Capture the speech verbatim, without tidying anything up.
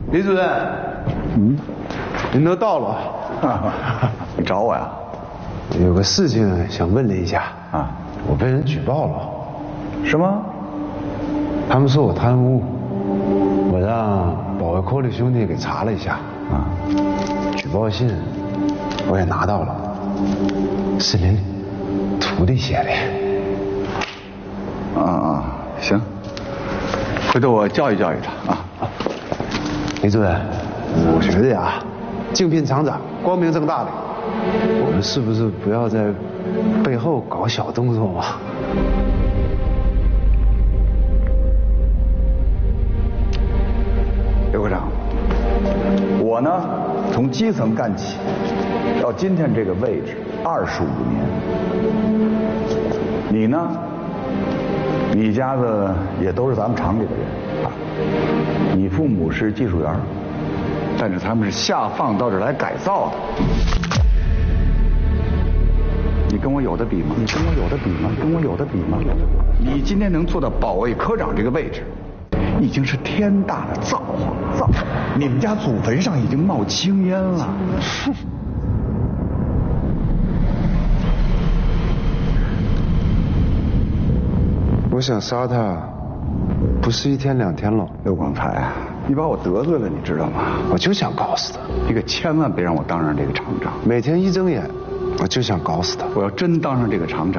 李主任， 嗯， 您都到了， 你找我呀？ 有个事情想问您一下啊， 我被人举报了。 什么？ 他们说我贪污，我让保卫科的兄弟给查了一下， 啊， 举报信我也拿到了，是您徒弟写的。 啊啊，行，回头我教育教育他啊。 李主任，我觉得呀，竞聘厂长光明正大的，我们是不是不要在背后搞小动作嘛？ 刘科长，我呢从基层干起，到今天这个位置二十五年。你呢？你家子也都是咱们厂里的人啊。你父母是技术员，但是他们是下放到这儿来改造的。你跟我有的比吗？你跟我有的比吗？跟我有的比吗？你今天能做到保卫科长这个位置，已经是天大的造化造化。你们家祖坟上已经冒青烟了。哼。 我想杀他，不是一天两天了。 刘广才，你把我得罪了，你知道吗？ 我就想搞死他， 你可千万别让我当上这个厂长。 每天一睁眼，我就想搞死他。 我要真当上这个厂长。